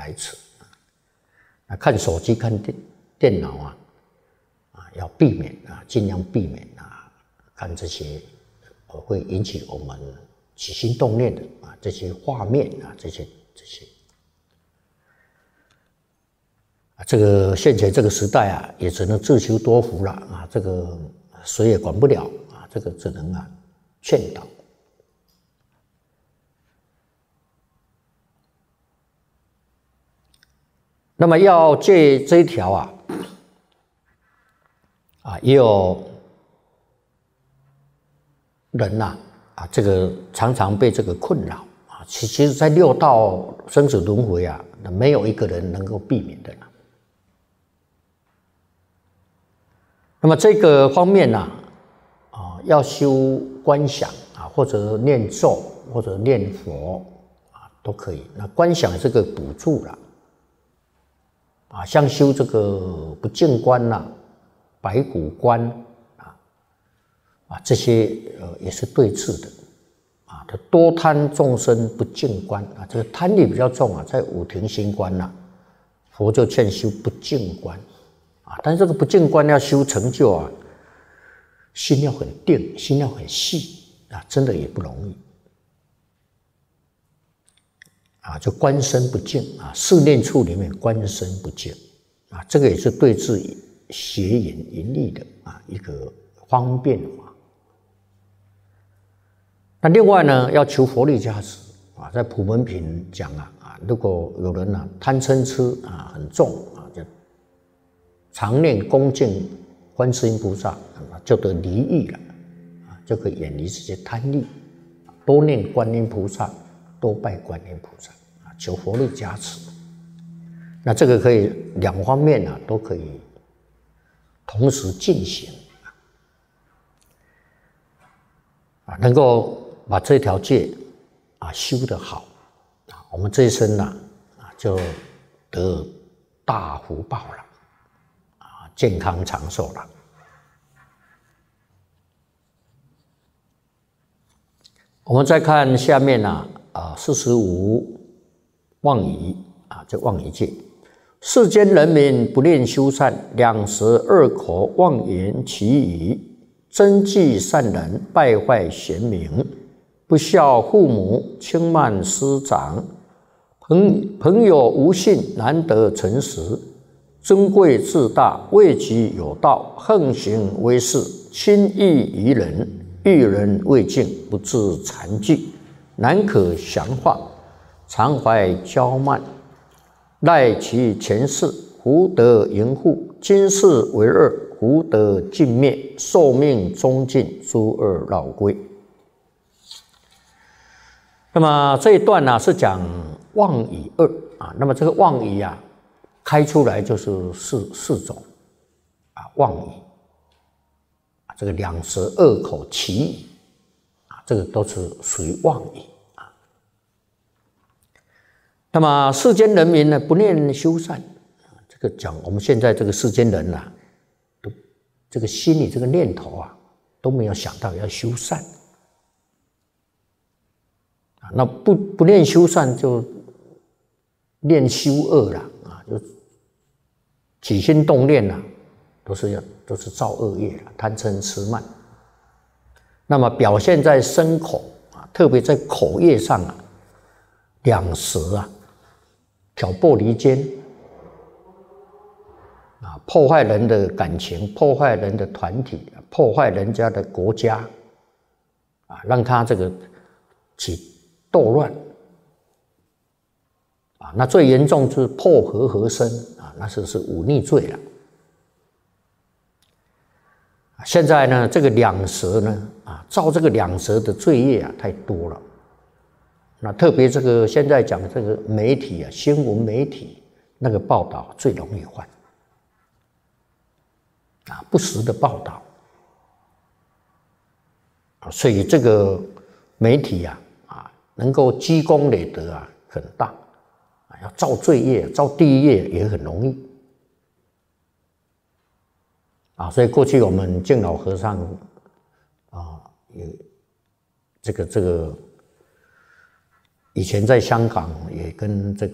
排斥。看手机、看电脑要避免尽量避免看这些会引起我们起心动念的这些画面这些。这个现在这个时代也只能自求多福了这个谁也管不了这个只能劝导。那么要戒这一条也有人这个常常被这个困扰其实在六道生死轮回没有一个人能够避免的那么这个方面要修观想或者念咒或者念佛都可以。那观想这个补助了像修这个不净观白骨观这些也是对治的它多贪众生不净观这个贪力比较重在五停心观佛就劝修不净观但是这个不净观要修成就心要很定，心要很细真的也不容易就观身不净四念处里面观身不净这个也是对治邪淫淫力的一个方便法。那另外呢，要求佛力加持在普门品讲如果有人贪嗔痴很重就常念恭敬观世音菩萨就得离欲了就可以远离这些贪力多念观音菩萨多拜观音菩萨求佛力加持。那这个可以两方面都可以同时进行能够把这条戒修得好我们这一生就得大福报了健康长寿了。我们再看下面45妄语这妄语戒。世间人民不念修善，两舌二口妄言绮语，增忌善人，败坏贤明，不孝父母，轻慢师长，朋友无信，难得诚实，尊贵自大，位极有道，横行威势，轻易于人，遇人未敬，不知残惧，难可降化，常怀骄慢，赖其前世，福德盈护，今世为恶，福德尽灭，寿命终尽，诸恶绕归。那么这一段是讲妄语恶那么这个妄语开出来就是四种妄语这个两舌二口绮语这个都是属于妄语那么世间人民呢不念修善这个讲我们现在这个世间人都这个心里这个念头都没有想到要修善那不念修善就念修恶了就起心动念都是造恶业贪嗔痴慢。那么表现在身口特别在口业上两舌挑拨离间破坏人的感情，破坏人的团体，破坏人家的国家让他这个起斗乱那最严重就是破和合身那是忤逆罪了。现在呢这个两舌呢造这个两舌的罪业太多了。那特别这个现在讲这个媒体新闻媒体那个报道最容易犯不实的报道所以这个媒体能够积功累德很大要造罪业造地狱业也很容易所以过去我们敬老和尚也这个以前在香港也跟这个